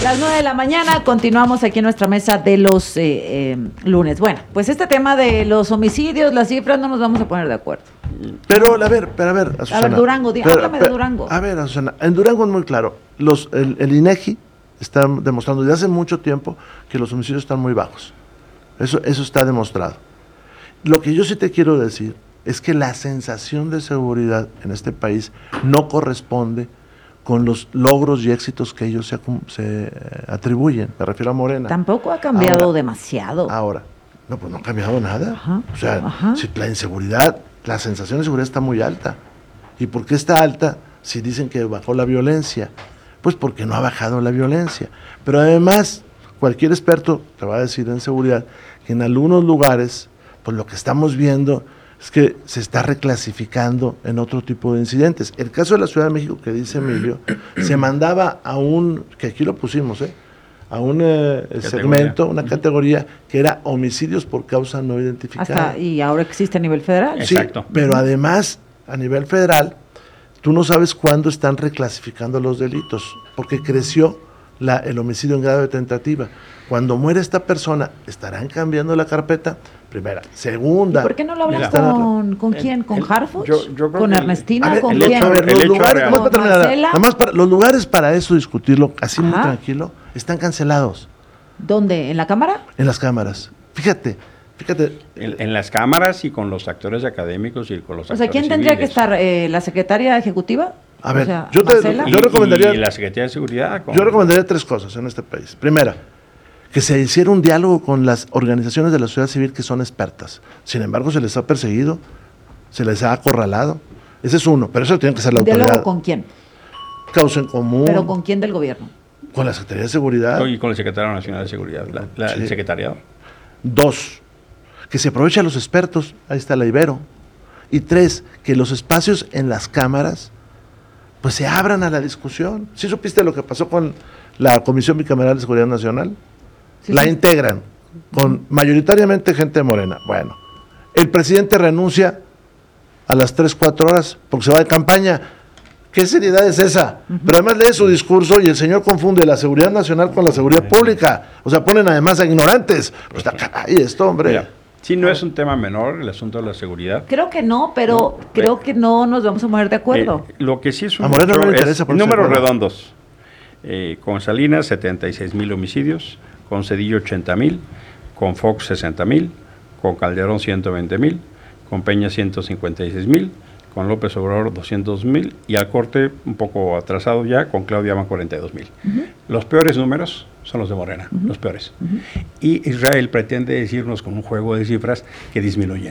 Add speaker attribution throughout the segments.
Speaker 1: Las 9 de la mañana, continuamos aquí en nuestra mesa de los lunes. Bueno, pues este tema de los homicidios, las cifras, no nos vamos a poner de acuerdo.
Speaker 2: Pero, a ver, Azucena.
Speaker 1: A ver, Durango, háblame de Durango.
Speaker 2: A ver, Azucena, en Durango es muy claro. El INEGI está demostrando desde hace mucho tiempo que los homicidios están muy bajos. Eso está demostrado. Lo que yo sí te quiero decir es que la sensación de seguridad en este país no corresponde con los logros y éxitos que ellos se atribuyen. Me refiero a Morena.
Speaker 1: Tampoco ha cambiado demasiado.
Speaker 2: Ahora, pues no ha cambiado nada.
Speaker 1: Ajá,
Speaker 2: o sea, si la inseguridad, la sensación de seguridad está muy alta. ¿Y por qué está alta si dicen que bajó la violencia? Pues porque no ha bajado la violencia. Pero además, cualquier experto te va a decir en seguridad que en algunos lugares, pues lo que estamos viendo es que se está reclasificando en otro tipo de incidentes. El caso de la Ciudad de México que dice Emilio, se mandaba a que aquí lo pusimos, a un segmento, una categoría que era homicidios por causa no identificada.
Speaker 1: Y ahora existe a nivel federal.
Speaker 2: Sí, exacto. Pero además, a nivel federal, tú no sabes cuándo están reclasificando los delitos, porque creció el homicidio en grado de tentativa. Cuando muere esta persona, ¿estarán cambiando la carpeta? Primera. Segunda.
Speaker 1: ¿Y por qué no lo hablas con quién? ¿Con Harfuch? ¿Con Ernestina?
Speaker 2: Ver,
Speaker 1: ¿Con quién?
Speaker 2: Los lugares para eso discutirlo así muy tranquilo están cancelados.
Speaker 1: ¿Dónde? ¿En la Cámara?
Speaker 2: En las cámaras. Fíjate.
Speaker 3: En las cámaras y con los actores académicos y con los actores
Speaker 1: ¿quién
Speaker 3: civiles.
Speaker 1: tendría que estar? ¿La secretaria ejecutiva?
Speaker 2: A ver, yo recomendaría...
Speaker 3: Y la Secretaría de Seguridad.
Speaker 2: Yo recomendaría 3 cosas en este país. Primera, que se hiciera un diálogo con las organizaciones de la sociedad civil que son expertas. Sin embargo, se les ha perseguido, se les ha acorralado. Ese es uno, pero eso tiene que ser la autoridad.
Speaker 1: ¿Diálogo con quién?
Speaker 2: Causa en común.
Speaker 1: ¿Pero con quién del gobierno?
Speaker 2: Con la Secretaría de Seguridad.
Speaker 3: Y con el Secretario Nacional de Seguridad, el secretariado.
Speaker 2: 2, que se aproveche a los expertos, ahí está la Ibero. Y 3, que los espacios en las cámaras pues se abran a la discusión. ¿Sí supiste lo que pasó con la Comisión Bicameral de Seguridad Nacional? Sí, la integran con mayoritariamente gente de Morena. Bueno, el presidente renuncia a las 3-4 horas porque se va de campaña. ¿Qué seriedad es esa? Pero además lee su discurso y el señor confunde la seguridad nacional con la seguridad pública. O sea, ponen además a ignorantes. Pues está caray esto, hombre.
Speaker 3: Mira, sí, no es un tema menor el asunto de la seguridad.
Speaker 1: Creo que no, pero creo que no nos vamos a poner de acuerdo.
Speaker 3: Lo que sí es un
Speaker 2: a Moreno no le interesa
Speaker 3: es números redondos. Con Salinas, 76,000 homicidios. Con Cedillo, 80,000. Con Fox, 60,000. Con Calderón, 120,000. Con Peña, 156,000. Con López Obrador, 200,000. Y al corte, un poco atrasado ya, con Claudia van 42,000. Los peores números son los de Morena, los peores. Y Israel pretende decirnos con un juego de cifras que disminuyen.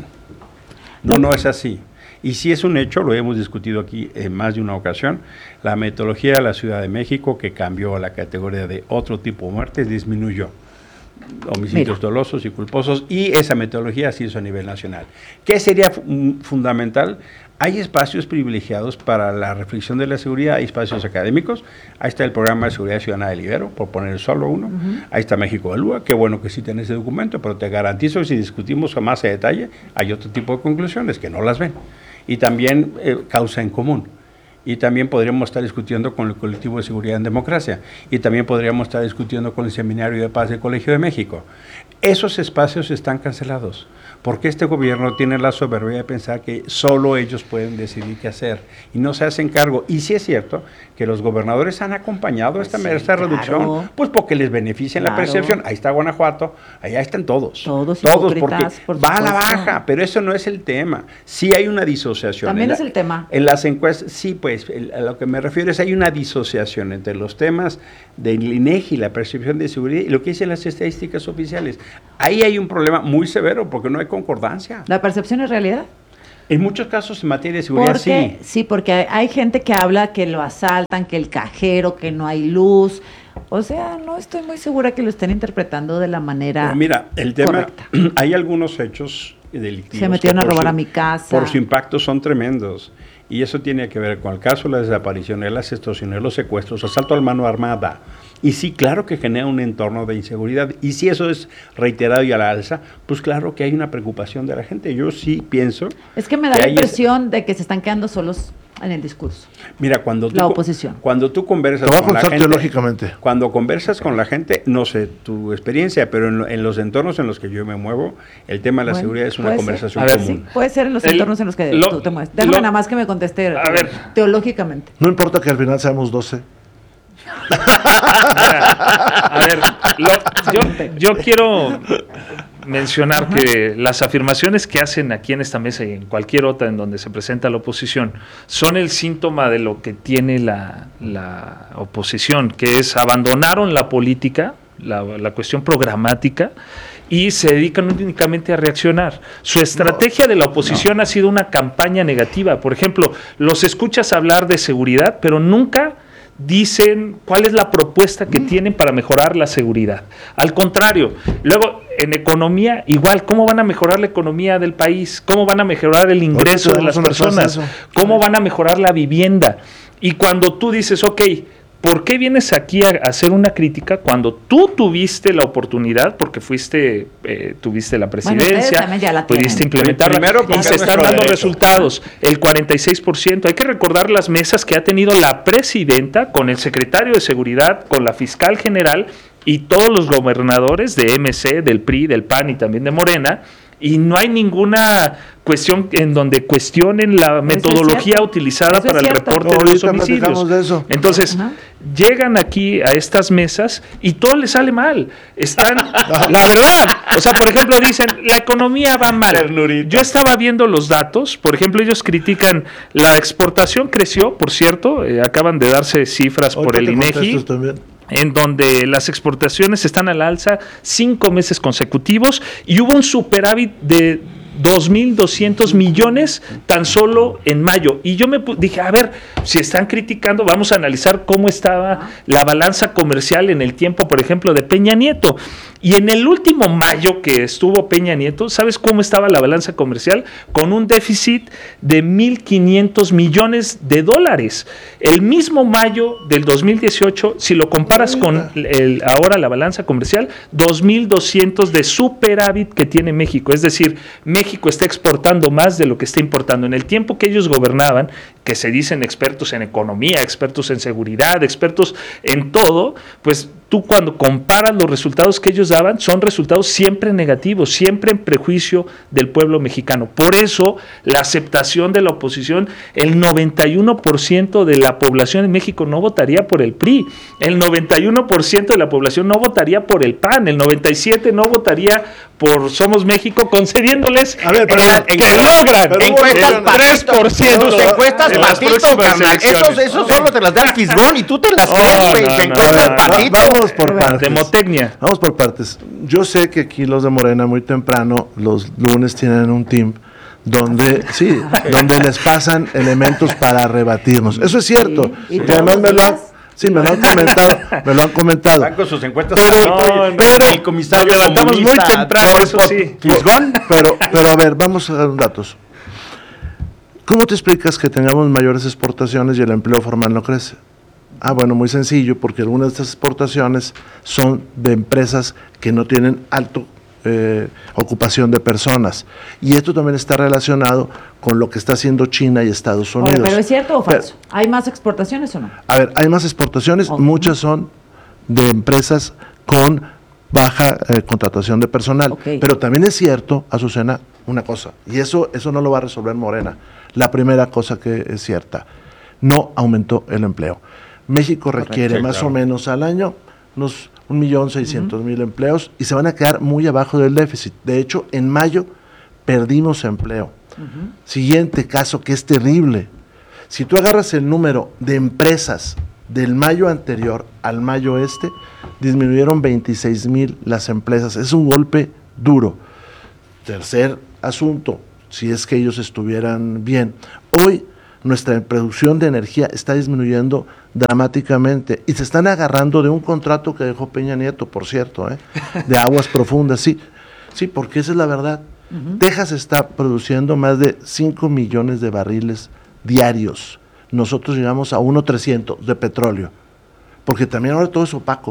Speaker 3: No es así. Y si es un hecho, lo hemos discutido aquí en más de una ocasión, la metodología de la Ciudad de México, que cambió a la categoría de otro tipo de muertes, disminuyó homicidios dolosos y culposos, y esa metodología se hizo a nivel nacional. ¿Qué sería fundamental? Hay espacios privilegiados para la reflexión de la seguridad, hay espacios académicos, ahí está el programa de seguridad ciudadana del Ibero, por poner solo uno, ahí está México de Lua, qué bueno que sí tiene ese documento, pero te garantizo que si discutimos más a detalle, hay otro tipo de conclusiones que no las ven. Y también causa en común. Y también podríamos estar discutiendo con el Colectivo de Seguridad en Democracia. Y también podríamos estar discutiendo con el Seminario de Paz del Colegio de México. Esos espacios están cancelados, porque este gobierno tiene la soberbia de pensar que solo ellos pueden decidir qué hacer y no se hacen cargo. Y sí es cierto que los gobernadores han acompañado esta reducción, pues porque les beneficia en la percepción. Ahí está Guanajuato, allá están todos porque va a la baja, pero eso no es el tema. Sí hay una disociación.
Speaker 1: También es el tema.
Speaker 3: En las encuestas, sí, pues a lo que me refiero es hay una disociación entre los temas del INEGI, la percepción de seguridad, y lo que dicen las estadísticas oficiales. Ahí hay un problema muy severo porque no hay concordancia.
Speaker 1: ¿La percepción es realidad?
Speaker 3: En muchos casos en materia de seguridad sí.
Speaker 1: Sí, porque hay gente que habla que lo asaltan, que el cajero, que no hay luz. O sea, no estoy muy segura que lo estén interpretando de la manera correcta.
Speaker 3: Mira, el tema, hay algunos hechos delictivos.
Speaker 1: Se metieron a robar a mi casa.
Speaker 3: Por su impacto son tremendos. Y eso tiene que ver con el caso de las desapariciones, las extorsiones, los secuestros, asalto a mano armada. Y sí, claro que genera un entorno de inseguridad. Y si eso es reiterado y a la alza, pues claro que hay una preocupación de la gente. Yo sí pienso...
Speaker 1: Es que me da la impresión de que se están quedando solos en el discurso.
Speaker 3: Mira, cuando
Speaker 1: La oposición.
Speaker 3: Cuando tú conversas
Speaker 2: Te voy a
Speaker 3: con la
Speaker 2: contestar
Speaker 3: gente,
Speaker 2: teológicamente.
Speaker 3: cuando conversas con la gente, no sé tu experiencia, pero en los entornos en los que yo me muevo, el tema de la
Speaker 1: Bueno,
Speaker 3: seguridad es una
Speaker 1: puede
Speaker 3: conversación
Speaker 4: ser. A ver,
Speaker 3: común.
Speaker 1: Sí, puede ser en los entornos en los que tú te mueves. Déjame nada más que me conteste
Speaker 4: A ver.
Speaker 1: teológicamente.
Speaker 2: No importa que al final seamos 12.
Speaker 4: A ver, yo quiero mencionar que las afirmaciones que hacen aquí en esta mesa y en cualquier otra en donde se presenta la oposición son el síntoma de lo que tiene la oposición, que es abandonaron la política, la cuestión programática, y se dedican únicamente a reaccionar. Su estrategia de la oposición ha sido una campaña negativa. Por ejemplo, los escuchas hablar de seguridad, pero nunca dicen cuál es la propuesta que tienen para mejorar la seguridad. Al contrario, luego en economía igual, ¿cómo van a mejorar la economía del país? ¿Cómo van a mejorar el ingreso de las personas? ¿Cómo van a mejorar la vivienda? Y cuando tú dices, ok, ¿por qué vienes aquí a hacer una crítica cuando tú tuviste la oportunidad, porque tuviste la presidencia,
Speaker 1: también ya la
Speaker 4: pudiste
Speaker 1: tienen.
Speaker 4: implementarla
Speaker 3: Primero,
Speaker 4: y
Speaker 3: porque
Speaker 4: se
Speaker 3: es
Speaker 4: están
Speaker 3: nuestro
Speaker 4: dando
Speaker 3: derecho.
Speaker 4: resultados? El 46%. Hay que recordar las mesas que ha tenido la presidenta con el secretario de Seguridad, con la fiscal general y todos los gobernadores de MC, del PRI, del PAN y también de Morena, y no hay ninguna cuestión en donde cuestionen la metodología utilizada para el reporte de los homicidios.
Speaker 2: De eso.
Speaker 4: Entonces, llegan aquí a estas mesas y todo les sale mal. Están, la verdad, o sea, por ejemplo, dicen, la economía va mal.
Speaker 3: Ternurita.
Speaker 4: Yo estaba viendo los datos, por ejemplo, ellos critican, la exportación creció, por cierto, acaban de darse cifras por
Speaker 2: Ahorita
Speaker 4: el
Speaker 2: te
Speaker 4: INEGI,
Speaker 2: contesto también.
Speaker 4: en donde las exportaciones están al alza 5 meses consecutivos y hubo un superávit de 2.200 millones tan solo en mayo. Y yo me dije, a ver, si están criticando, vamos a analizar cómo estaba la balanza comercial en el tiempo, por ejemplo, de Peña Nieto. Y en el último mayo que estuvo Peña Nieto, ¿sabes cómo estaba la balanza comercial? Con un déficit de 1.500 millones de dólares. El mismo mayo del 2018, si lo comparas con ahora la balanza comercial, 2.200 de superávit que tiene México. Es decir, México está exportando más de lo que está importando. En el tiempo que ellos gobernaban, que se dicen expertos en economía, expertos en seguridad, expertos en todo, pues tú cuando comparas los resultados que ellos daban, son resultados siempre negativos, siempre en prejuicio del pueblo mexicano. Por eso, la aceptación de la oposición, el 91% de la población en México no votaría por el PRI, el 91% de la población no votaría por el PAN, el 97% no votaría por Somos México, concediéndoles
Speaker 2: A ver, pero
Speaker 4: que logran
Speaker 5: encuestas
Speaker 4: el
Speaker 5: Patito,
Speaker 4: 3%.
Speaker 5: tus encuestas
Speaker 4: en las
Speaker 5: Patito,
Speaker 4: próximas
Speaker 5: carnal.
Speaker 4: elecciones.
Speaker 5: Esos solo te las da el Fisgón y tú te las
Speaker 4: No,
Speaker 5: crees, güey.
Speaker 4: no,
Speaker 5: Te
Speaker 4: no,
Speaker 5: encuestas
Speaker 4: no,
Speaker 5: Patito.
Speaker 2: Vamos por partes.
Speaker 4: Demotecnia.
Speaker 2: Vamos por partes. Yo sé que aquí los de Morena muy temprano, los lunes tienen un team donde les pasan elementos para rebatirnos. Eso es cierto.
Speaker 1: Sí, y
Speaker 2: Que además
Speaker 1: todos
Speaker 2: me
Speaker 1: los
Speaker 2: lo han,
Speaker 1: días.
Speaker 2: sí, me lo han comentado.
Speaker 3: Están con sus encuestas.
Speaker 4: pero
Speaker 3: el comisario
Speaker 4: nos levantamos muy
Speaker 3: comunista,
Speaker 4: temprano, eso sí.
Speaker 2: Fisgón, pero a ver, vamos a dar datos. ¿Cómo te explicas que tengamos mayores exportaciones y el empleo formal no crece? Ah, bueno, muy sencillo, porque algunas de estas exportaciones son de empresas que no tienen alto ocupación de personas. Y esto también está relacionado con lo que está haciendo China y Estados Unidos.
Speaker 1: ¿Pero es cierto o
Speaker 2: Pero,
Speaker 1: falso? ¿Hay más exportaciones o no?
Speaker 2: a ver, hay más exportaciones,
Speaker 1: Ok.
Speaker 2: muchas son de empresas con baja contratación de personal.
Speaker 1: Ok.
Speaker 2: Pero también es cierto, Azucena, una cosa, y eso no lo va a resolver Morena. La primera cosa que es cierta, no aumentó el empleo. México requiere
Speaker 3: Sí,
Speaker 2: más
Speaker 3: claro.
Speaker 2: o menos al año unos 1.600.000 empleos y se van a quedar muy abajo del déficit. De hecho, en mayo perdimos empleo. Siguiente caso que es terrible. Si tú agarras el número de empresas del mayo anterior al mayo este, disminuyeron 26,000 las empresas. Es un golpe duro. Tercer asunto, si es que ellos estuvieran bien. Hoy nuestra producción de energía está disminuyendo dramáticamente y se están agarrando de un contrato que dejó Peña Nieto, por cierto, de aguas profundas. Sí, porque esa es la verdad. Texas está produciendo más de 5 millones de barriles diarios. Nosotros llegamos a 1.300 de petróleo, porque también ahora todo es opaco.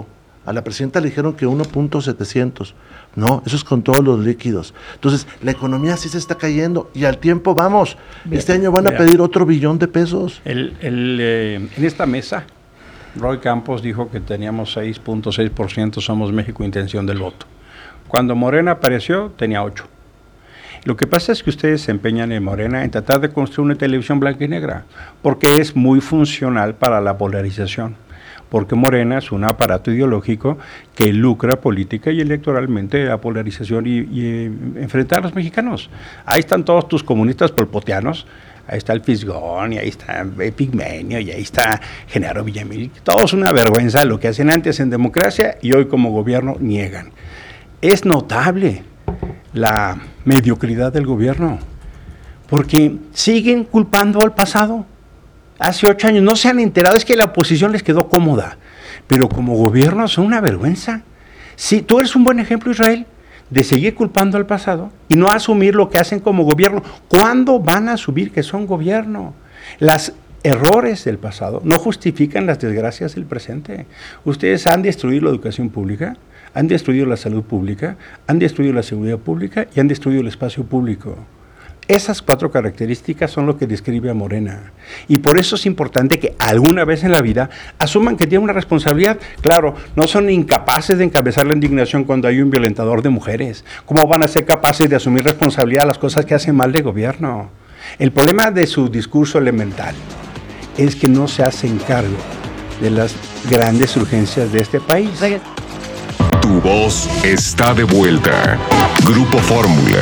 Speaker 2: A la presidenta le dijeron que 1.700. No, eso es con todos los líquidos. Entonces, la economía sí se está cayendo y al tiempo vamos.
Speaker 1: Bien.
Speaker 2: Este año van a pedir otro billón de pesos.
Speaker 3: En esta mesa, Roy Campos dijo que teníamos 6.6%, somos México intención del voto. Cuando Morena apareció, tenía 8%. Lo que pasa es que ustedes se empeñan en Morena en tratar de construir una televisión blanca y negra, porque es muy funcional para la polarización. Porque Morena es un aparato ideológico que lucra política y electoralmente la polarización y enfrentar a los mexicanos. Ahí están todos tus comunistas polpoteanos, ahí está el Fisgón, y ahí está Pigmenio, y ahí está Genaro Villamil. Todo es una vergüenza lo que hacen antes en democracia y hoy como gobierno niegan. Es notable la mediocridad del gobierno, porque siguen culpando al pasado. Hace 8 años no se han enterado, es que la oposición les quedó cómoda, pero como gobierno son una vergüenza. Sí, tú eres un buen ejemplo, Israel, de seguir culpando al pasado y no asumir lo que hacen como gobierno. ¿Cuándo van a asumir que son gobierno? Los errores del pasado no justifican las desgracias del presente. Ustedes han destruido la educación pública, han destruido la salud pública, han destruido la seguridad pública y han destruido el espacio público. Esas 4 características son lo que describe a Morena. Y por eso es importante que alguna vez en la vida asuman que tienen una responsabilidad. Claro, no son incapaces de encabezar la indignación cuando hay un violentador de mujeres. ¿Cómo van a ser capaces de asumir responsabilidad de las cosas que hacen mal de gobierno? El problema de su discurso elemental es que no se hacen cargo de las grandes urgencias de este país.
Speaker 6: Tu voz está de vuelta. Grupo Fórmula.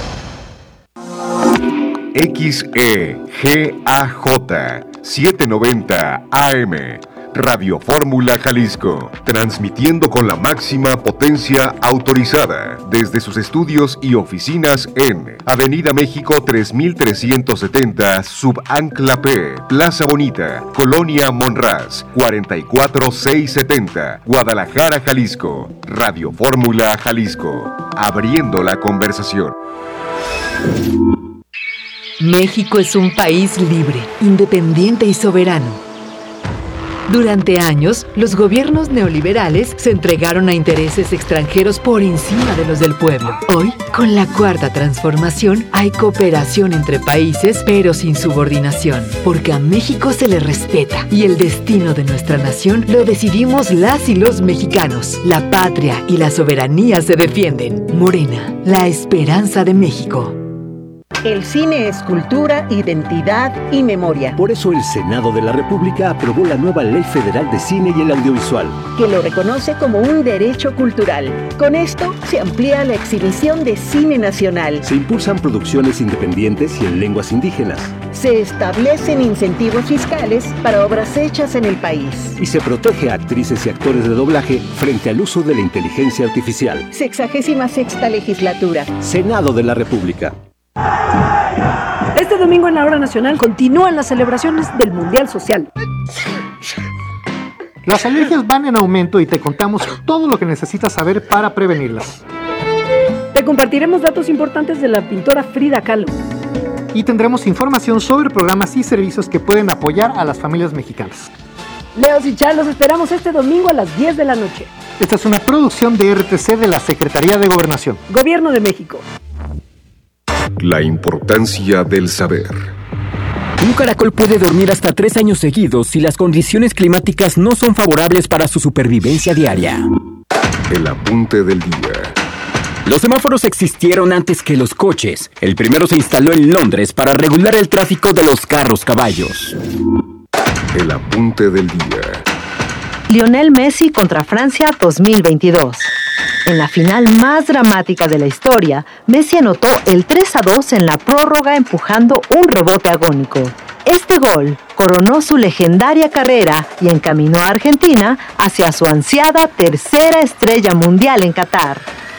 Speaker 6: XEGAJ 790 AM Radio Fórmula Jalisco, transmitiendo con la máxima potencia autorizada desde sus estudios y oficinas en Avenida México 3370, Subancla P, Plaza Bonita, Colonia Monraz, 44670, Guadalajara, Jalisco. Radio Fórmula Jalisco, abriendo la conversación.
Speaker 7: México es un país libre, independiente y soberano. Durante años, los gobiernos neoliberales se entregaron a intereses extranjeros por encima de los del pueblo. Hoy, con la Cuarta Transformación, hay cooperación entre países, pero sin subordinación, porque a México se le respeta y el destino de nuestra nación lo decidimos las y los mexicanos. La patria y la soberanía se defienden. Morena, la esperanza de México.
Speaker 8: El cine es cultura, identidad y memoria.
Speaker 9: Por eso el Senado de la República aprobó la nueva Ley Federal de Cine y el Audiovisual,
Speaker 8: que lo reconoce como un derecho cultural. Con esto se amplía la exhibición de cine nacional.
Speaker 9: se impulsan producciones independientes y en lenguas indígenas,
Speaker 8: Se establecen incentivos fiscales para obras hechas en el país.
Speaker 9: y se protege a actrices y actores de doblaje frente al uso de la inteligencia artificial.
Speaker 8: 66ª legislatura.
Speaker 9: Senado de la República.
Speaker 10: Este domingo en la Hora Nacional continúan las celebraciones del Mundial Social.
Speaker 11: Las alergias van en aumento y te contamos todo lo que necesitas saber para prevenirlas.
Speaker 10: Te compartiremos datos importantes de la pintora Frida Kahlo.
Speaker 11: Y tendremos información sobre programas y servicios que pueden apoyar a las familias mexicanas.
Speaker 10: Leos y Char, los esperamos este domingo a las 10 de la noche.
Speaker 11: Esta es una producción de RTC de la Secretaría de Gobernación.
Speaker 10: Gobierno de México.
Speaker 6: La importancia del saber.
Speaker 12: Un caracol puede dormir hasta 3 años seguidos si las condiciones climáticas no son favorables para su supervivencia diaria.
Speaker 6: El apunte del día.
Speaker 12: Los semáforos existieron antes que los coches. El primero se instaló en Londres para regular el tráfico de los carros caballos.
Speaker 6: El apunte del día.
Speaker 13: Lionel Messi contra Francia 2022. En la final más dramática de la historia, Messi anotó el 3-2 en la prórroga empujando un rebote agónico. Este gol coronó su legendaria carrera y encaminó a Argentina hacia su ansiada tercera estrella mundial en Qatar.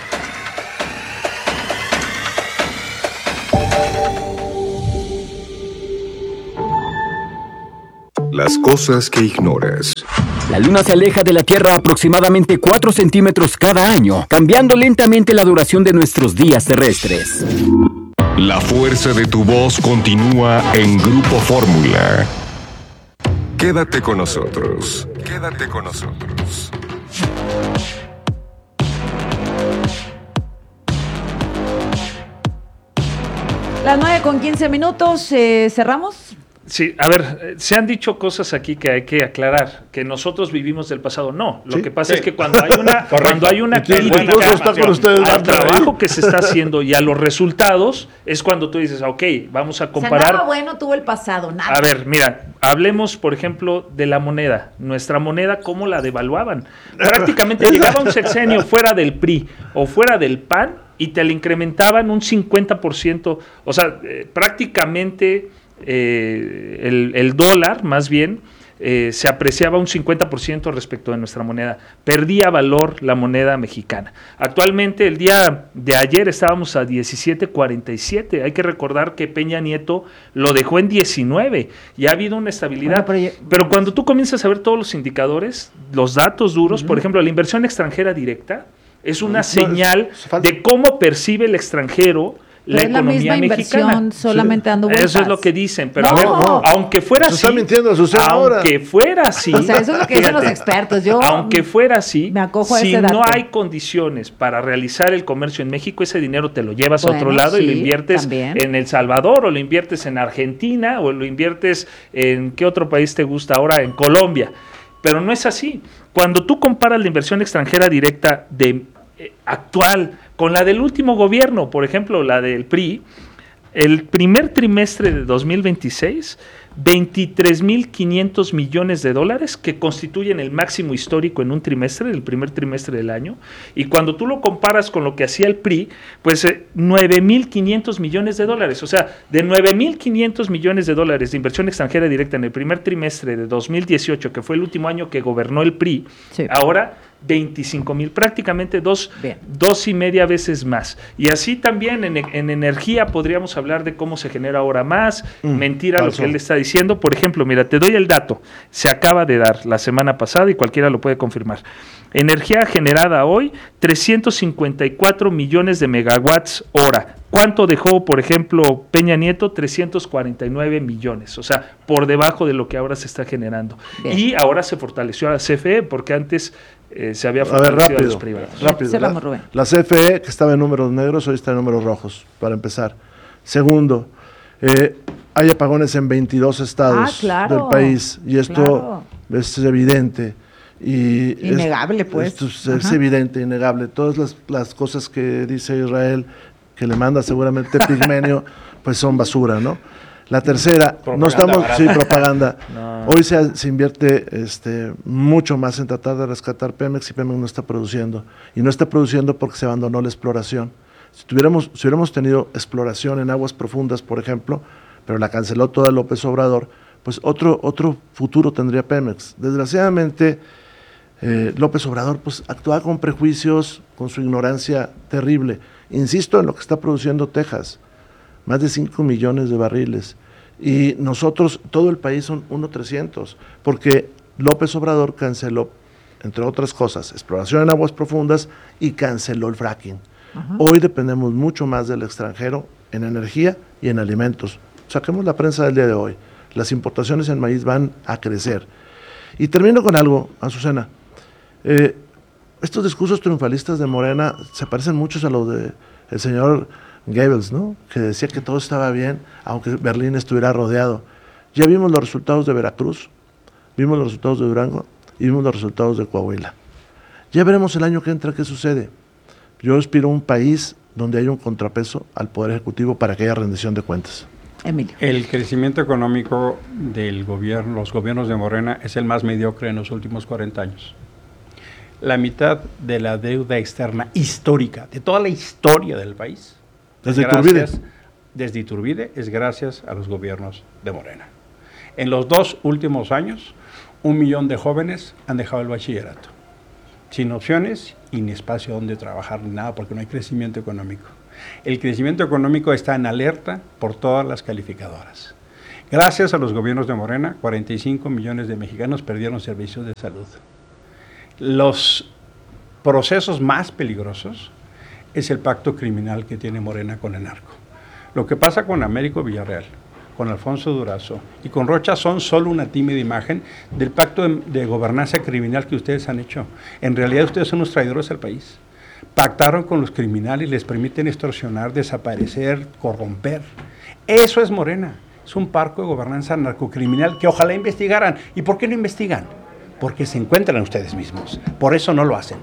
Speaker 6: Las cosas que ignoras.
Speaker 12: La Luna se aleja de la Tierra aproximadamente 4 centímetros cada año, cambiando lentamente la duración de nuestros días terrestres.
Speaker 6: La fuerza de tu voz continúa en Grupo Fórmula. Quédate con nosotros. Quédate con nosotros.
Speaker 1: Las 9:15, ¿cerramos?
Speaker 4: Sí, a ver, se han dicho cosas aquí que hay que aclarar, que nosotros vivimos del pasado. No, lo que pasa es que cuando hay una crítica al trabajo que se está haciendo y a los resultados, es cuando tú dices, ok, vamos a comparar.
Speaker 1: O sea, nada bueno tuvo el pasado, nada.
Speaker 4: A ver, mira, hablemos, por ejemplo, de la moneda. Nuestra moneda, ¿cómo la devaluaban? Prácticamente llegaba un sexenio fuera del PRI o fuera del PAN y te le incrementaban un 50%, o sea, prácticamente el dólar, más bien, se apreciaba un 50% respecto de nuestra moneda. Perdía valor la moneda mexicana. Actualmente, el día de ayer estábamos a 17.47. Hay que recordar que Peña Nieto lo dejó en 19 y ha habido una estabilidad. Bueno, pero cuando tú comienzas a ver todos los indicadores, los datos duros, por ejemplo, la inversión extranjera directa, es una señal de cómo percibe el extranjero la economía mexicana.
Speaker 1: Solamente dando vueltas.
Speaker 4: Eso es lo que dicen, pero a ver, aunque fuera así,
Speaker 2: está mintiendo, Susana,
Speaker 4: aunque fuera así,
Speaker 1: o sea, eso es lo que dicen los expertos. Yo
Speaker 4: aunque fuera así,
Speaker 1: me acojo a
Speaker 4: si
Speaker 1: ese dato.
Speaker 4: no hay condiciones para realizar el comercio en México, ese dinero te lo llevas a otro lado y lo inviertes
Speaker 1: también
Speaker 4: en El Salvador, o lo inviertes en Argentina, o lo inviertes en ¿qué otro país te gusta ahora? En Colombia. Pero no es así. Cuando tú comparas la inversión extranjera directa actual con la del último gobierno, por ejemplo, la del PRI, el primer trimestre de 2026, 23.500 millones de dólares, que constituyen el máximo histórico en un trimestre, el primer trimestre del año, y cuando tú lo comparas con lo que hacía el PRI, pues 9.500 millones de dólares, o sea, de 9.500 millones de dólares de inversión extranjera directa en el primer trimestre de 2018, que fue el último año que gobernó el PRI, ahora 25,000, prácticamente dos y media veces más. Y así también en energía podríamos hablar de cómo se genera ahora más, mentira falso. Lo que él está diciendo. Por ejemplo, mira, te doy el dato, se acaba de dar la semana pasada y cualquiera lo puede confirmar. Energía generada hoy, 354 millones de megawatts hora. ¿Cuánto dejó, por ejemplo, Peña Nieto? 349 millones, o sea, por debajo de lo que ahora se está generando. Bien. Y ahora se fortaleció a la CFE, porque antes se había fortalecido a los privados.
Speaker 2: Rápido. La CFE, que estaba en números negros, hoy está en números rojos, para empezar. Segundo, hay apagones en 22 estados del país, y esto es evidente. Y
Speaker 1: innegable, pues.
Speaker 2: Esto es evidente, innegable. Todas las cosas que dice Israel, que le manda seguramente Pigmenio, pues son basura, ¿no? La tercera, propaganda. No. Hoy se invierte mucho más en tratar de rescatar Pemex, y Pemex no está produciendo. Y no está produciendo porque se abandonó la exploración. Si hubiéramos tenido exploración en aguas profundas, por ejemplo, pero la canceló toda López Obrador, pues otro futuro tendría Pemex. Desgraciadamente, López Obrador pues actuaba con prejuicios, con su ignorancia terrible. Insisto en lo que está produciendo Texas, más de 5 millones de barriles, y nosotros, todo el país son 1.300, porque López Obrador canceló, entre otras cosas, exploración en aguas profundas, y canceló el fracking. Hoy dependemos mucho más del extranjero en energía y en alimentos. Saquemos la prensa del día de hoy, las importaciones en maíz van a crecer. Y termino con algo, Azucena. Estos discursos triunfalistas de Morena se parecen mucho a los del señor Goebbels, ¿no? Que decía que todo estaba bien, aunque Berlín estuviera rodeado. Ya vimos los resultados de Veracruz, vimos los resultados de Durango y vimos los resultados de Coahuila. Ya veremos el año que entra qué sucede. Yo aspiro a un país donde haya un contrapeso al Poder Ejecutivo para que haya rendición de cuentas.
Speaker 1: Emilio.
Speaker 3: El crecimiento económico del gobierno, los gobiernos de Morena, es el más mediocre en los últimos 40 años. La mitad de la deuda externa histórica, de toda la historia del país, desde Iturbide, es gracias a los gobiernos de Morena. En los 2 últimos años, 1 millón de jóvenes han dejado el bachillerato, sin opciones y ni espacio donde trabajar ni nada, porque no hay crecimiento económico. El crecimiento económico está en alerta por todas las calificadoras. Gracias a los gobiernos de Morena, 45 millones de mexicanos perdieron servicios de salud. Los procesos más peligrosos es el pacto criminal que tiene Morena con el narco. Lo que pasa con Américo Villarreal, con Alfonso Durazo y con Rocha son solo una tímida imagen del pacto de gobernanza criminal que ustedes han hecho. En realidad ustedes son los traidores del país. Pactaron con los criminales, les permiten extorsionar, desaparecer, corromper. Eso es Morena. Es un pacto de gobernanza narcocriminal que ojalá investigaran. ¿Y por qué no investigan? Porque se encuentran ustedes mismos. Por eso no lo hacen.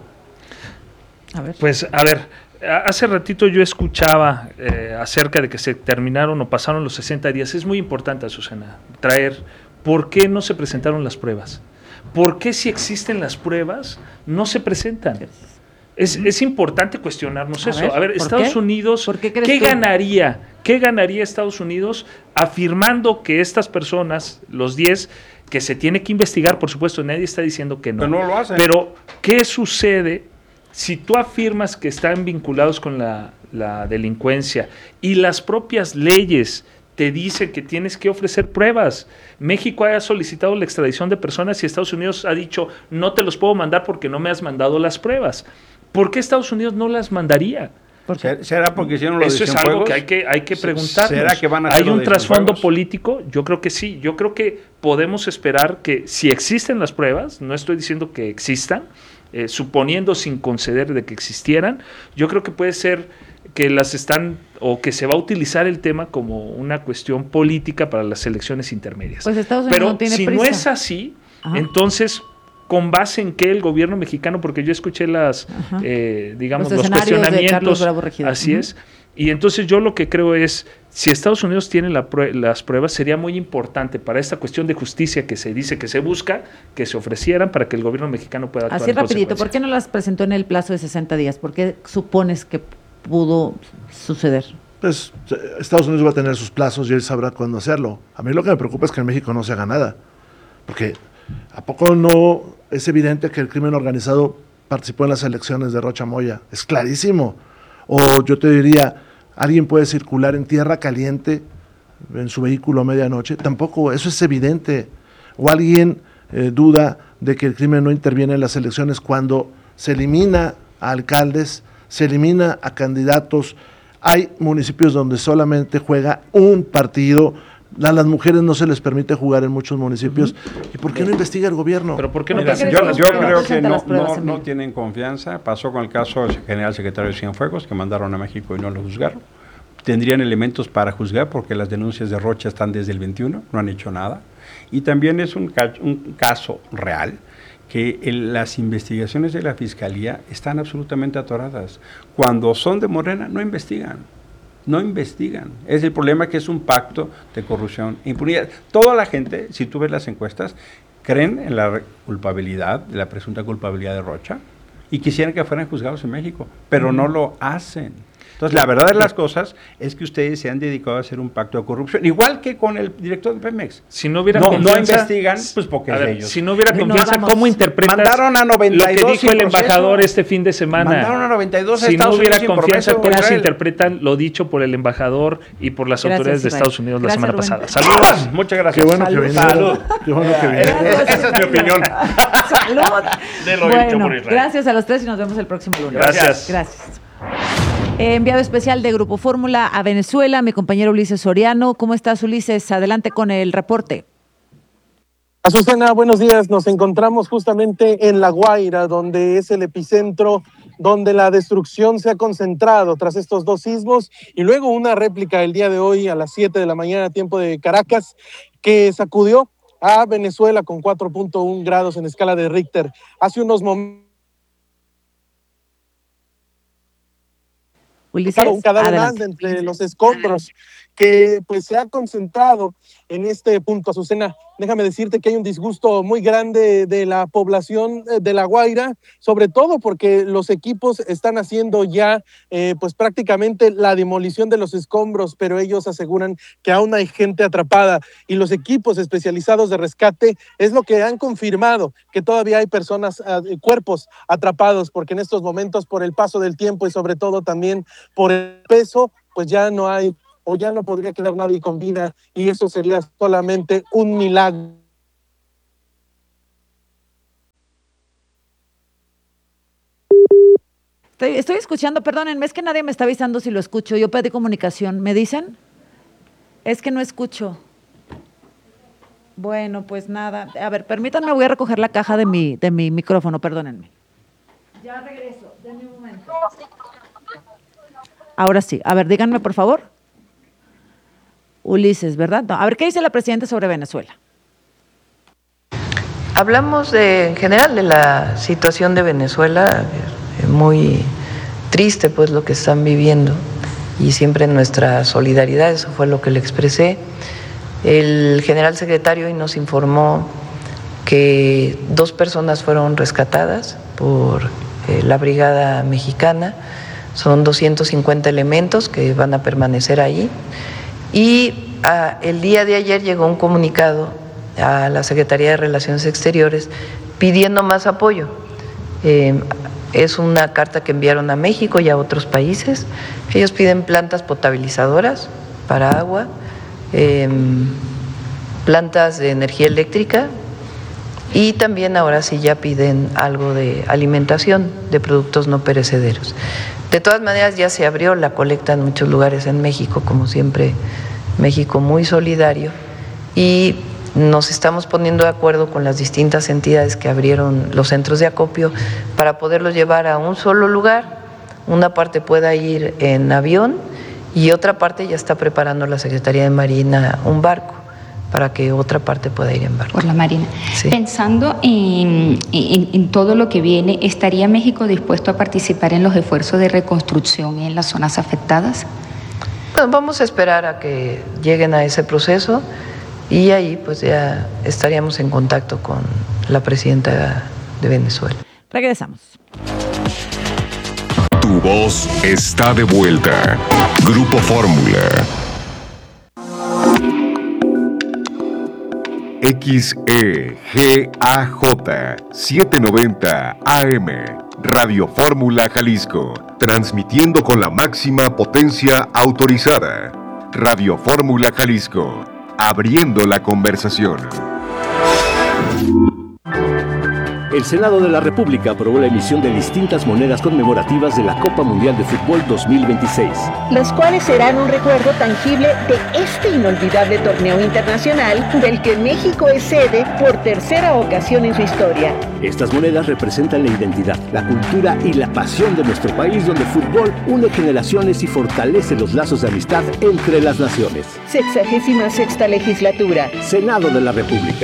Speaker 4: Pues, a ver, hace ratito yo escuchaba acerca de que se terminaron o pasaron los 60 días. Es muy importante, Azucena, traer por qué no se presentaron las pruebas. ¿Por qué si existen las pruebas no se presentan? Es importante cuestionarnos eso. A ver, Estados Unidos, ¿qué ganaría? ¿Qué ganaría Estados Unidos afirmando que estas personas, los 10, que se tiene que investigar, por supuesto, nadie está diciendo que no.
Speaker 3: Pero no lo hacen.
Speaker 4: Pero, ¿qué sucede si tú afirmas que están vinculados con la delincuencia y las propias leyes te dicen que tienes que ofrecer pruebas? México ha solicitado la extradición de personas y Estados Unidos ha dicho, no te los puedo mandar porque no me has mandado las pruebas. ¿Por qué Estados Unidos no las mandaría?
Speaker 3: ¿Será porque hicieron lo de
Speaker 4: Eso es algo que hay que preguntarnos.
Speaker 3: ¿Será que van a hacer
Speaker 4: ¿Hay un trasfondo político? Yo creo que sí. Yo creo que podemos esperar que si existen las pruebas, no estoy diciendo que existan, suponiendo sin conceder de que existieran, yo creo que puede ser que las están o que se va a utilizar el tema como una cuestión política para las elecciones intermedias.
Speaker 1: Pues Estados Unidos
Speaker 4: Pero
Speaker 1: no tiene
Speaker 4: si
Speaker 1: prisa.
Speaker 4: no es así, entonces, ¿con base en qué el gobierno mexicano? Porque yo escuché digamos, los cuestionamientos. Así es. Y entonces yo lo que creo es, si Estados Unidos tiene las pruebas, sería muy importante para esta cuestión de justicia que se dice que se busca, que se ofrecieran para que el gobierno mexicano pueda actuar.
Speaker 1: Así
Speaker 4: en
Speaker 1: rapidito,
Speaker 4: consecuencia.
Speaker 1: ¿por qué no las presentó en el plazo de 60 días? ¿Por qué supones que pudo suceder?
Speaker 2: Pues Estados Unidos va a tener sus plazos y él sabrá cuándo hacerlo. A mí lo que me preocupa es que en México no se haga nada. Porque ¿a poco no es evidente que el crimen organizado participó en las elecciones de Rocha Moya? Es clarísimo. O yo te diría, ¿alguien puede circular en tierra caliente en su vehículo a medianoche? Tampoco, eso es evidente. O alguien duda de que el crimen no interviene en las elecciones cuando se elimina a alcaldes, se elimina a candidatos. Hay municipios donde solamente juega un partido. A las mujeres no se les permite jugar en muchos municipios. ¿Y por qué no investiga el gobierno?
Speaker 4: ¿Pero por qué no?
Speaker 3: Mira, yo creo que no tienen confianza. Pasó con el caso del general secretario de Cienfuegos, que mandaron a México y no lo juzgaron. Tendrían elementos para juzgar porque las denuncias de Rocha están desde el 21, no han hecho nada. Y también es un caso real que las investigaciones de la Fiscalía están absolutamente atoradas. Cuando son de Morena, no investigan. No investigan. Es el problema, que es un pacto de corrupción e impunidad. Toda la gente, si tú ves las encuestas, creen en la culpabilidad, la presunta culpabilidad de Rocha, y quisieran que fueran juzgados en México, pero no lo hacen. Entonces, la verdad de las cosas es que ustedes se han dedicado a hacer un pacto de corrupción, igual que con el director de Pemex.
Speaker 4: Si no hubiera
Speaker 3: no investigan, pues porque es de ellos.
Speaker 4: Si no hubiera confianza, ¿cómo interpretas
Speaker 3: mandaron a 92
Speaker 4: lo que dijo el embajador este fin de semana?
Speaker 3: Mandaron a 92 a
Speaker 4: Si no
Speaker 3: Estados
Speaker 4: hubiera
Speaker 3: Unidos
Speaker 4: confianza, ¿cómo
Speaker 3: Israel?
Speaker 4: se interpretan lo dicho por el embajador y por las autoridades de Estados Unidos la semana pasada?
Speaker 3: Saludos. Muchas gracias.
Speaker 2: Qué bueno que vinieron.
Speaker 3: Salud.
Speaker 2: Qué bueno que vinieron.
Speaker 3: Esa es mi opinión.
Speaker 1: Salud.
Speaker 3: De lo dicho por Israel.
Speaker 1: Gracias a los tres y nos vemos el próximo lunes.
Speaker 3: Gracias.
Speaker 1: Enviado especial de Grupo Fórmula a Venezuela, mi compañero Ulises Soriano. ¿Cómo estás, Ulises? Adelante con el reporte.
Speaker 14: Azucena, buenos días. Nos encontramos justamente en La Guaira, donde es el epicentro, donde la destrucción se ha concentrado tras estos dos sismos y luego una réplica el día de hoy a las 7 de la mañana, tiempo de Caracas, que sacudió a Venezuela con 4.1 grados en escala de Richter. Hace unos momentos,
Speaker 1: Ulises,
Speaker 14: un cadáver
Speaker 1: adelante.
Speaker 14: más de entre los escombros que pues se ha concentrado en este punto. Azucena, déjame decirte que hay un disgusto muy grande de la población de La Guaira, sobre todo porque los equipos están haciendo ya pues prácticamente la demolición de los escombros, pero ellos aseguran que aún hay gente atrapada y los equipos especializados de rescate es lo que han confirmado, que todavía hay personas, cuerpos atrapados, porque en estos momentos, por el paso del tiempo y sobre todo también por el peso, pues ya no hay o ya no podría quedar nadie con vida y eso sería solamente un milagro.
Speaker 1: Estoy escuchando, perdónenme, es que nadie me está avisando si lo escucho. Yo pedí comunicación, ¿me dicen? Es que no escucho. Bueno, pues nada. A ver, permítanme, voy a recoger la caja de mi micrófono, perdónenme. Ya regreso, denme un momento. Ahora sí. A ver, díganme, por favor. Ulises, ¿verdad? No. A ver, ¿qué dice la presidenta sobre Venezuela?
Speaker 15: Hablamos en general de la situación de Venezuela, muy triste pues lo que están viviendo y siempre nuestra solidaridad, eso fue lo que le expresé. El general secretario hoy nos informó que 2 personas fueron rescatadas por la Brigada Mexicana, son 250 elementos que van a permanecer ahí y el día de ayer llegó un comunicado a la Secretaría de Relaciones Exteriores pidiendo más apoyo. Es una carta que enviaron a México y a otros países. Ellos piden plantas potabilizadoras para agua, plantas de energía eléctrica y también ahora sí ya piden algo de alimentación de productos no perecederos. De todas maneras ya se abrió la colecta en muchos lugares en México, como siempre México muy solidario, y nos estamos poniendo de acuerdo con las distintas entidades que abrieron los centros de acopio para poderlos llevar a un solo lugar. Una parte pueda ir en avión y otra parte ya está preparando la Secretaría de Marina un barco para que otra parte pueda ir en barco.
Speaker 16: Por la Marina.
Speaker 15: Sí.
Speaker 16: Pensando en todo lo que viene, ¿estaría México dispuesto a participar en los esfuerzos de reconstrucción en las zonas afectadas?
Speaker 15: Bueno, vamos a esperar a que lleguen a ese proceso. Y ahí pues ya estaríamos en contacto con la presidenta de Venezuela.
Speaker 1: Regresamos.
Speaker 6: Tu voz está de vuelta. Grupo Fórmula. XEGAJ 790 AM. Radio Fórmula Jalisco. Transmitiendo con la máxima potencia autorizada. Radio Fórmula Jalisco. Abriendo la conversación.
Speaker 9: El Senado de la República aprobó la emisión de distintas monedas conmemorativas de la Copa Mundial de Fútbol 2026.
Speaker 8: Las cuales serán un recuerdo tangible de este inolvidable torneo internacional del que México es sede por tercera ocasión en su historia.
Speaker 9: Estas monedas representan la identidad, la cultura y la pasión de nuestro país, donde el fútbol une generaciones y fortalece los lazos de amistad entre las naciones.
Speaker 8: 66ª legislatura.
Speaker 9: Senado de la República.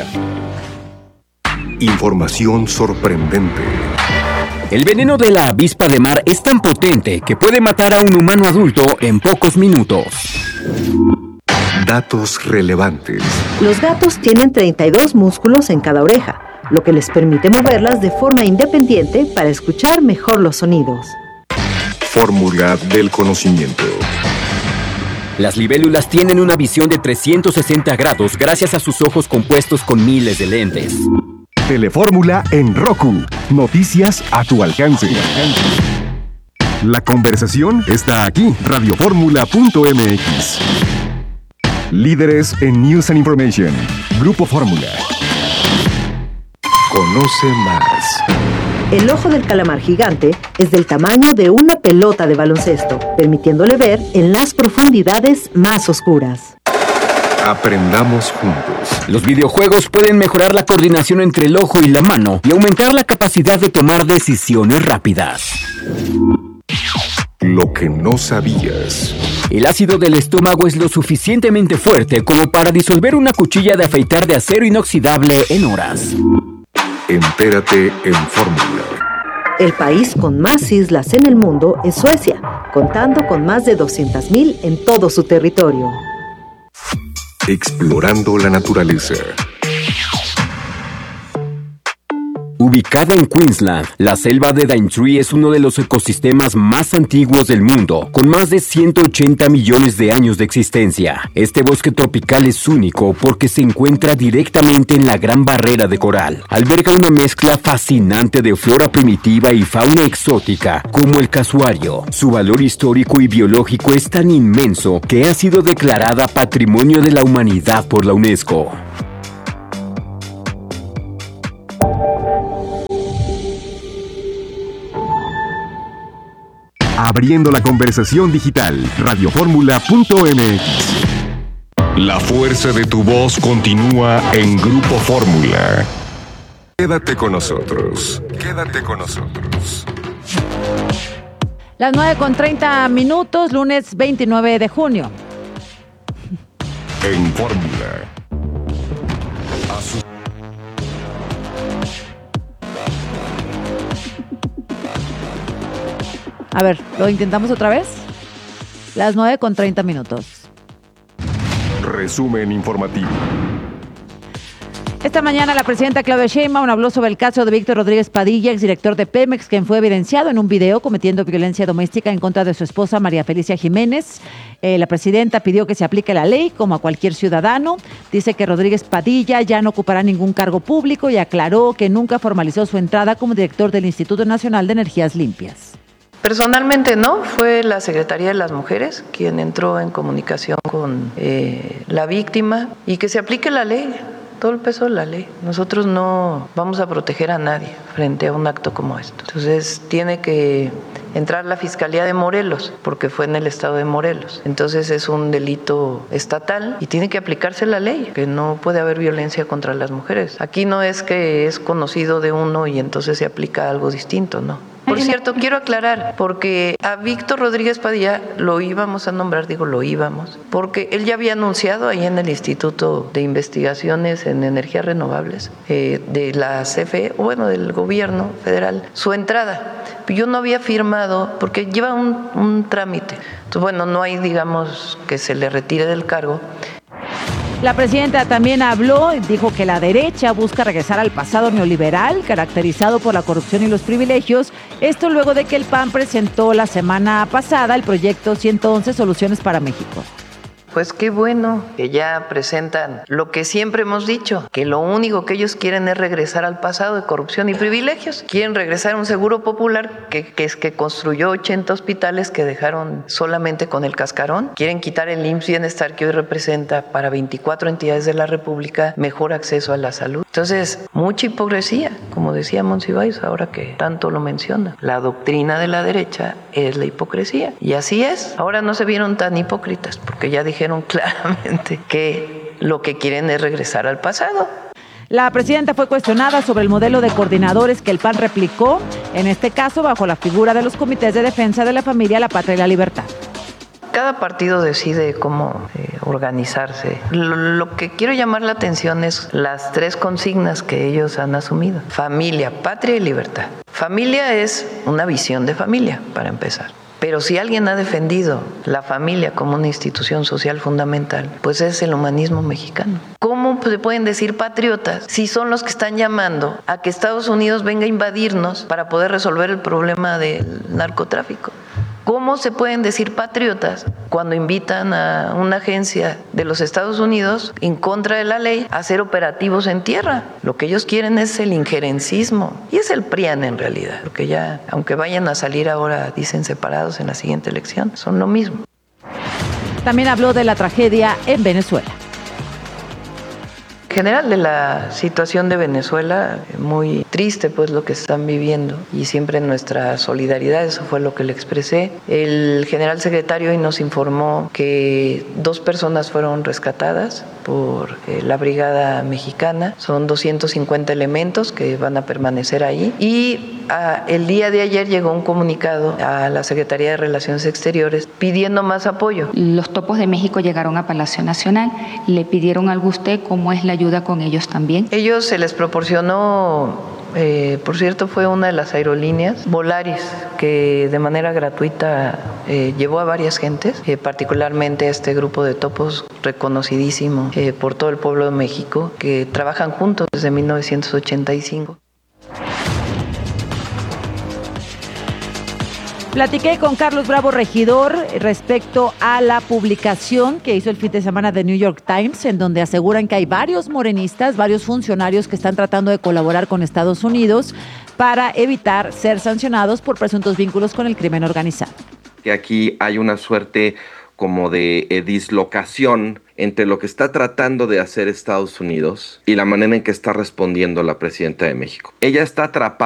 Speaker 6: Información sorprendente.
Speaker 12: El veneno de la avispa de mar es tan potente que puede matar a un humano adulto en pocos minutos.
Speaker 6: Datos relevantes.
Speaker 13: Los gatos tienen 32 músculos en cada oreja, lo que les permite moverlas de forma independiente para escuchar mejor los sonidos.
Speaker 6: Fórmula del conocimiento.
Speaker 12: Las libélulas tienen una visión de 360 grados gracias a sus ojos compuestos con miles de lentes.
Speaker 6: Telefórmula en Roku. Noticias a tu alcance. La conversación está aquí. Radioformula.mx. Líderes en News and Information. Grupo Fórmula. Conoce más.
Speaker 13: El ojo del calamar gigante es del tamaño de una pelota de baloncesto, permitiéndole ver en las profundidades más oscuras.
Speaker 6: Aprendamos juntos.
Speaker 12: Los videojuegos pueden mejorar la coordinación entre el ojo y la mano y aumentar la capacidad de tomar decisiones rápidas.
Speaker 6: Lo que no sabías.
Speaker 12: El ácido del estómago es lo suficientemente fuerte como para disolver una cuchilla de afeitar de acero inoxidable en horas.
Speaker 6: Entérate en Fórmula.
Speaker 13: El país con más islas en el mundo es Suecia, contando con más de 200,000 en todo su territorio.
Speaker 6: Explorando la naturaleza.
Speaker 12: Ubicada en Queensland, la selva de Daintree es uno de los ecosistemas más antiguos del mundo, con más de 180 millones de años de existencia. Este bosque tropical es único porque se encuentra directamente en la Gran Barrera de Coral. Alberga una mezcla fascinante de flora primitiva y fauna exótica, como el casuario. Su valor histórico y biológico es tan inmenso que ha sido declarada Patrimonio de la Humanidad por la UNESCO.
Speaker 6: Abriendo la conversación digital. Radioformula.mx. La fuerza de tu voz continúa en Grupo Fórmula. Quédate con nosotros. Quédate con nosotros.
Speaker 1: Las 9:30, lunes 29 de junio.
Speaker 6: En Fórmula.
Speaker 1: A ver, ¿lo intentamos otra vez? Las 9:30.
Speaker 6: Resumen informativo.
Speaker 1: Esta mañana la presidenta Claudia Sheinbaum habló sobre el caso de Víctor Rodríguez Padilla, exdirector de Pemex, quien fue evidenciado en un video cometiendo violencia doméstica en contra de su esposa María Felicia Jiménez. La presidenta pidió que se aplique la ley como a cualquier ciudadano. Dice que Rodríguez Padilla ya no ocupará ningún cargo público y aclaró que nunca formalizó su entrada como director del Instituto Nacional de Energías Limpias.
Speaker 15: Personalmente no, fue la Secretaría de las Mujeres quien entró en comunicación con la víctima y que se aplique la ley. Todo el peso de la ley. Nosotros no vamos a proteger a nadie frente a un acto como esto. Entonces tiene que entrar la Fiscalía de Morelos, porque fue en el estado de Morelos. Entonces es un delito estatal y tiene que aplicarse la ley, que no puede haber violencia contra las mujeres. Aquí no es que es conocido de uno y entonces se aplica algo distinto, no. Por cierto, quiero aclarar, porque a Víctor Rodríguez Padilla lo íbamos a nombrar, porque él ya había anunciado ahí en el Instituto de Investigaciones en Energías Renovables de la CFE, bueno, del gobierno federal, su entrada. Yo no había firmado, porque lleva un trámite. Entonces, bueno, no hay, digamos, que se le retire del cargo.
Speaker 1: La presidenta también habló y dijo que la derecha busca regresar al pasado neoliberal, caracterizado por la corrupción y los privilegios. Esto luego de que el PAN presentó la semana pasada el proyecto 111 Soluciones para México.
Speaker 15: Pues qué bueno que ya presentan lo que siempre hemos dicho, que lo único que ellos quieren es regresar al pasado de corrupción y privilegios. Quieren regresar a un seguro popular que construyó 80 hospitales que dejaron solamente con el cascarón. Quieren quitar el IMSS Bienestar que hoy representa para 24 entidades de la República mejor acceso a la salud. Entonces, mucha hipocresía, como decía Monsiváis, ahora que tanto lo menciona. La doctrina de la derecha es la hipocresía. Y así es. Ahora no se vieron tan hipócritas, porque ya dijeron claramente que lo que quieren es regresar al pasado.
Speaker 1: La presidenta fue cuestionada sobre el modelo de coordinadores que el PAN replicó, en este caso bajo la figura de los comités de defensa de la familia, la patria y la libertad.
Speaker 15: Cada partido decide cómo organizarse. Lo que quiero llamar la atención es las 3 consignas que ellos han asumido: familia, patria y libertad. Familia es una visión de familia, para empezar. Pero si alguien ha defendido la familia como una institución social fundamental, pues es el humanismo mexicano. ¿Cómo se pueden decir patriotas si son los que están llamando a que Estados Unidos venga a invadirnos para poder resolver el problema del narcotráfico? ¿Cómo se pueden decir patriotas cuando invitan a una agencia de los Estados Unidos en contra de la ley a hacer operativos en tierra? Lo que ellos quieren es el injerencismo y es el PRIAN en realidad, porque ya, aunque vayan a salir ahora, dicen separados en la siguiente elección, son lo mismo.
Speaker 1: También habló de la tragedia en Venezuela.
Speaker 15: En general de la situación de Venezuela, muy triste pues lo que están viviendo y siempre nuestra solidaridad, eso fue lo que le expresé. El general secretario hoy nos informó que 2 personas fueron rescatadas por la Brigada Mexicana, son 250 elementos que van a permanecer ahí y el día de ayer llegó un comunicado a la Secretaría de Relaciones Exteriores pidiendo más apoyo.
Speaker 16: Los topos de México llegaron a Palacio Nacional, le pidieron algo a usted, ¿cómo es la ayuda con ellos también?
Speaker 15: Ellos se les proporcionó, por cierto, fue una de las aerolíneas, Volaris, que de manera gratuita llevó a varias gentes, particularmente a este grupo de topos reconocidísimo por todo el pueblo de México, que trabajan juntos desde 1985.
Speaker 1: Platiqué con Carlos Bravo, regidor, respecto a la publicación que hizo el fin de semana de New York Times, en donde aseguran que hay varios morenistas, varios funcionarios que están tratando de colaborar con Estados Unidos para evitar ser sancionados por presuntos vínculos con el crimen organizado.
Speaker 17: Que aquí hay una suerte como de dislocación entre lo que está tratando de hacer Estados Unidos y la manera en que está respondiendo la presidenta de México. Ella está atrapada